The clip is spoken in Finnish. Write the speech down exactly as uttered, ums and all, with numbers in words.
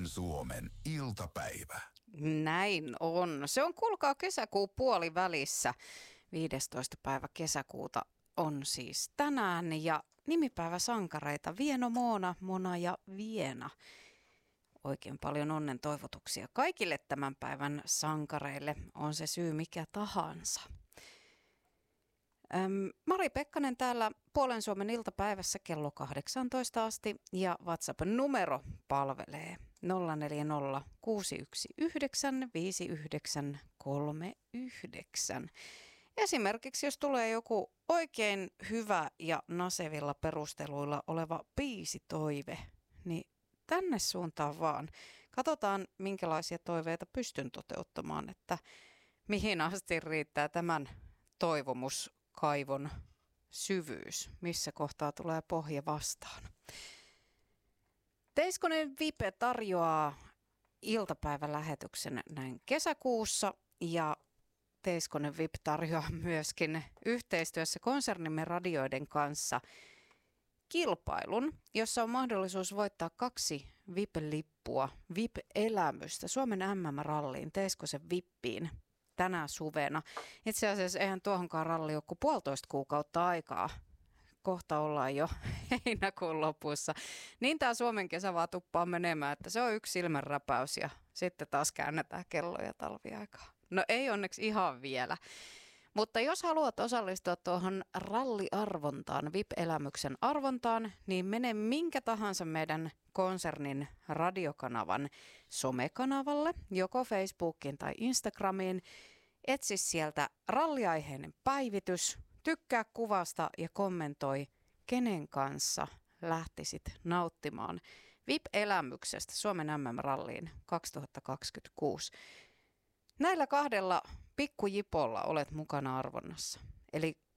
Iskelmän Suomen iltapäivä. Näin on. Se on, kuulkaa, kesäkuun puolivälissä. viidestoista päivä kesäkuuta on siis tänään ja nimipäiväsankareita Vieno, Moona, Mona ja Viena. Oikein paljon onnen toivotuksia kaikille tämän päivän sankareille, on se syy mikä tahansa. Öm, Mari Pekkanen täällä Puolen Suomen iltapäivässä kello kahdeksantoista asti ja WhatsApp-numero palvelee nolla neljä nolla kuusi yksi yhdeksän viisi yhdeksän kolme yhdeksän. Esimerkiksi jos tulee joku oikein hyvä ja nasevilla perusteluilla oleva biisitoive, niin tänne suuntaan vaan. Katsotaan, minkälaisia toiveita pystyn toteuttamaan, että mihin asti riittää tämän toivomuskaivon syvyys, missä kohtaa tulee pohja vastaan. Teiskonen Vipe tarjoaa iltapäivälähetyksen näin kesäkuussa ja Teiskonen V I P tarjoaa myöskin yhteistyössä konsernimme radioiden kanssa kilpailun, jossa on mahdollisuus voittaa kaksi V I P-lippua, V I P-elämystä Suomen M M-ralliin, Teiskosen Vippiin tänä suvena. Itse asiassa eihän tuohonkaan ralli ole kuin puolitoista kuukautta aikaa. Kohta ollaan jo heinäkuun lopussa. Niin tämä Suomen kesä vaan tuppaa menemään, että se on yksi silmänräpäys ja sitten taas käännetään kelloja talviaikaa. No ei onneksi ihan vielä. Mutta jos haluat osallistua tuohon ralliarvontaan, V I P-elämyksen arvontaan, niin mene minkä tahansa meidän konsernin radiokanavan somekanavalle, joko Facebookiin tai Instagramiin. Etsi sieltä ralliaiheinen päivitys, tykkää kuvasta ja kommentoi, kenen kanssa lähtisit nauttimaan V I P-elämyksestä Suomen M M-ralliin kaksituhattakaksikymmentäkuusi. Näillä kahdella pikkujipolla olet mukana arvonnassa. Eli